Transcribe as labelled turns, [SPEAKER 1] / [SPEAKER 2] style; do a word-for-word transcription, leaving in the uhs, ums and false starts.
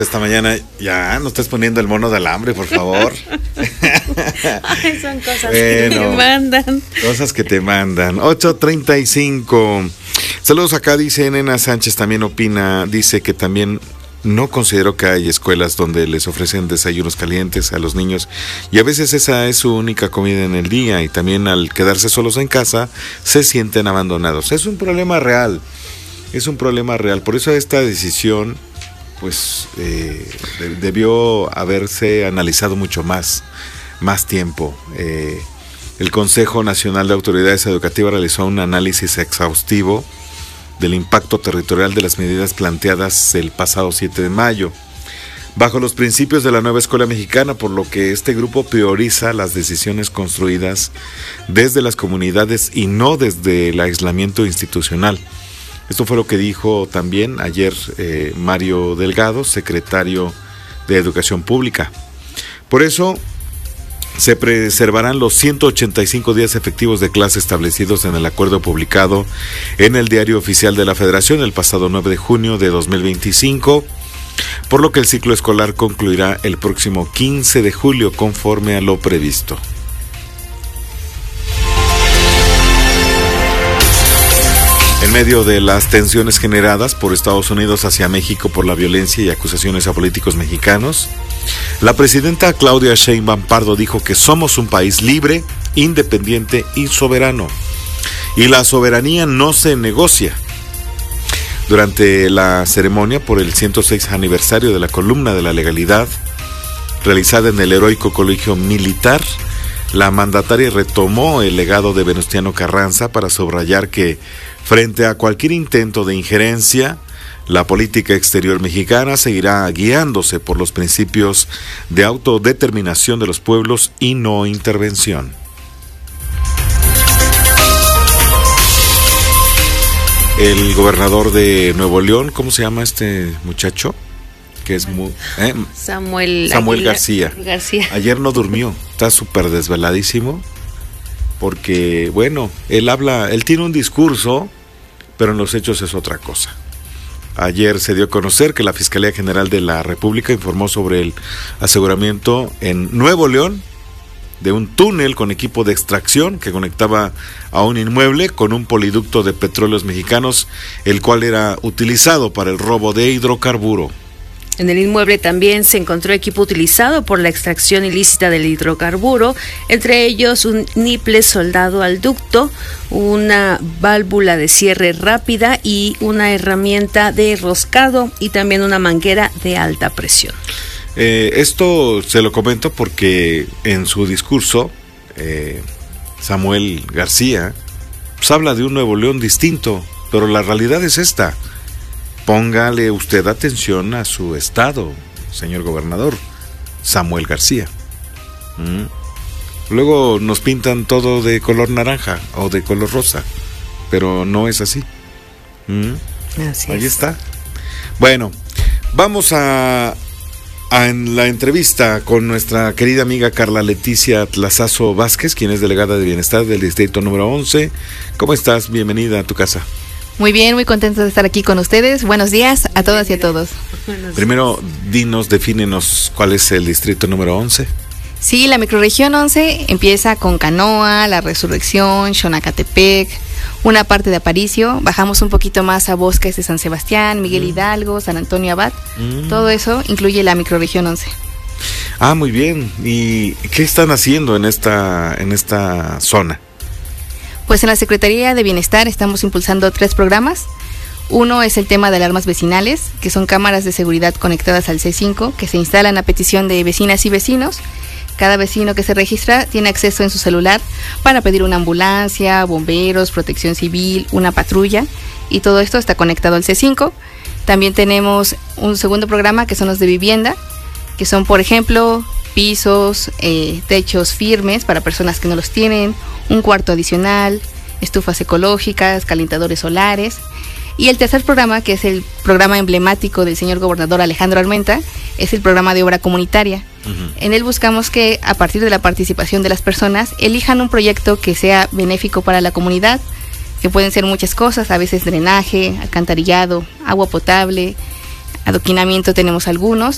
[SPEAKER 1] Esta mañana ya no estés poniendo el mono de alambre, por favor.
[SPEAKER 2] Ay, son cosas
[SPEAKER 1] bueno,
[SPEAKER 2] que me mandan.
[SPEAKER 1] Cosas que te mandan. ocho treinta y cinco. Saludos acá, dice Nena Sánchez, también opina, dice que también no considero que hay escuelas donde les ofrecen desayunos calientes a los niños y a veces esa es su única comida en el día y también al quedarse solos en casa se sienten abandonados. Es un problema real, es un problema real. Por eso esta decisión pues eh, de, debió haberse analizado mucho más, más tiempo. Eh, el Consejo Nacional de Autoridades Educativas realizó un análisis exhaustivo del impacto territorial de las medidas planteadas el pasado siete de mayo, bajo los principios de la nueva escuela mexicana, por lo que este grupo prioriza las decisiones construidas desde las comunidades y no desde el aislamiento institucional. Esto fue lo que dijo también ayer eh, Mario Delgado, secretario de Educación Pública. Por eso se preservarán los ciento ochenta y cinco días efectivos de clase establecidos en el acuerdo publicado en el Diario Oficial de la Federación el pasado nueve de junio de dos mil veinticinco, por lo que el ciclo escolar concluirá el próximo quince de julio conforme a lo previsto. En medio de las tensiones generadas por Estados Unidos hacia México por la violencia y acusaciones a políticos mexicanos, la presidenta Claudia Sheinbaum Pardo dijo que somos un país libre, independiente y soberano, y la soberanía no se negocia. Durante la ceremonia por el ciento seis aniversario de la Columna de la Legalidad, realizada en el Heroico Colegio Militar, la mandataria retomó el legado de Venustiano Carranza para subrayar que, frente a cualquier intento de injerencia, la política exterior mexicana seguirá guiándose por los principios de autodeterminación de los pueblos y no intervención. El gobernador de Nuevo León, ¿cómo se llama este muchacho? Que es muy, ¿eh?
[SPEAKER 2] Samuel,
[SPEAKER 1] Samuel García.
[SPEAKER 2] García.
[SPEAKER 1] Ayer no durmió, está súper desveladísimo, porque, bueno, él habla, él tiene un discurso, pero en los hechos es otra cosa. Ayer se dio a conocer que la Fiscalía General de la República informó sobre el aseguramiento en Nuevo León de un túnel con equipo de extracción que conectaba a un inmueble con un poliducto de Petróleos Mexicanos, el cual era utilizado para el robo de hidrocarburo.
[SPEAKER 2] En el inmueble también se encontró equipo utilizado por la extracción ilícita del hidrocarburo, entre ellos un niple soldado al ducto, una válvula de cierre rápida y una herramienta de roscado y también una manguera de alta presión.
[SPEAKER 1] Eh, esto se lo comento porque en su discurso eh, Samuel García pues, habla de un Nuevo León distinto, pero la realidad es esta. Póngale usted atención a su estado, señor gobernador, Samuel García. ¿Mm? Luego nos pintan todo de color naranja o de color rosa, pero no es así. ¿Mm?
[SPEAKER 2] Así
[SPEAKER 1] Ahí
[SPEAKER 2] es.
[SPEAKER 1] está. Bueno, vamos a, a en la entrevista con nuestra querida amiga Carla Leticia Tlazazo Vázquez, quien es delegada de Bienestar del distrito número once. ¿Cómo estás? Bienvenida a tu casa.
[SPEAKER 3] Muy bien, muy contento de estar aquí con ustedes. Buenos días a todas y a todos.
[SPEAKER 1] Primero, dinos, defínenos cuál es el distrito número once.
[SPEAKER 3] Sí, la microrregión once empieza con Canoa, La Resurrección, Xonacatepec, una parte de Aparicio. Bajamos un poquito más a Bosques de San Sebastián, Miguel mm. Hidalgo, San Antonio Abad. Mm. Todo eso incluye la microrregión once.
[SPEAKER 1] Ah, muy bien. ¿Y qué están haciendo en esta, en esta zona?
[SPEAKER 3] Pues en la Secretaría de Bienestar estamos impulsando tres programas. Uno es el tema de alarmas vecinales, que son cámaras de seguridad conectadas al C cinco, que se instalan a petición de vecinas y vecinos. Cada vecino que se registra tiene acceso en su celular para pedir una ambulancia, bomberos, protección civil, una patrulla, y todo esto está conectado al C cinco. También tenemos un segundo programa que son los de vivienda, que son, por ejemplo, pisos, eh, techos firmes para personas que no los tienen, un cuarto adicional, estufas ecológicas, calentadores solares. Y el tercer programa, que es el programa emblemático del señor gobernador Alejandro Armenta, es el programa de obra comunitaria. Uh-huh. En él buscamos que, a partir de la participación de las personas, elijan un proyecto que sea benéfico para la comunidad, que pueden ser muchas cosas, a veces drenaje, alcantarillado, agua potable, adoquinamiento tenemos algunos,